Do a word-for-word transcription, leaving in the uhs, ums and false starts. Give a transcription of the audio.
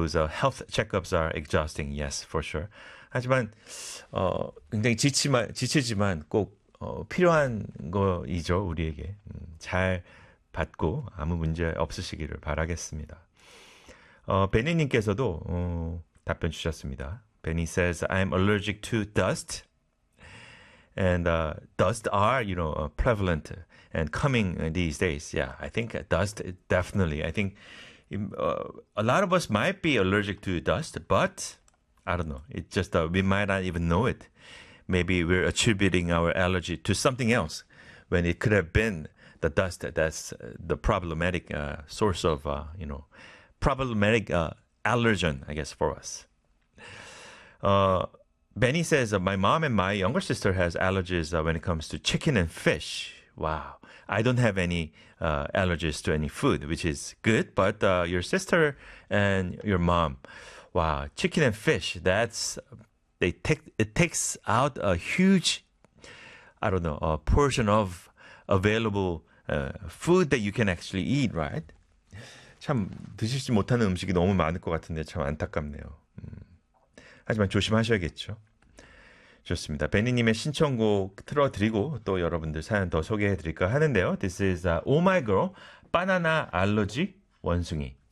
those uh, health checkups are exhausting. Yes, for sure. 하지만 어, 굉장히 지치만, 지치지만 꼭 어, 필요한 거이죠, 우리에게. 음, 잘 받고 아무 문제 없으시기를 바라겠습니다. 어, 베니님께서도 어, 답변 주셨습니다. Benny says, I'm allergic to dust. And uh, dust are, you know, uh, prevalent and coming uh, these days. Yeah, I think dust, definitely. I think uh, a lot of us might be allergic to dust, but I don't know. It's just uh, we might not even know it. Maybe we're attributing our allergy to something else when it could have been the dust that's the problematic uh, source of, uh, you know, problematic uh, allergen, I guess, for us. Uh, Benny says, uh, my mom and my younger sister has allergies uh, when it comes to chicken and fish. Wow. I don't have any uh, allergies to any food, which is good. But uh, your sister and your mom, wow, chicken and fish, that's, they take, it takes out a huge, I don't know, a portion of available uh, food that you can actually eat, right? 참 드시지 못하는 음식이 너무 많을 것 같은데 참 안타깝네요. 음. 하지만 조심하셔야겠죠. 좋습니다. 베니님의 신청곡 틀어드리고 또 여러분들 사연 더 소개해드릴까 하는데요. This is uh, Oh My Girl, 바나나 알러지 원숭이.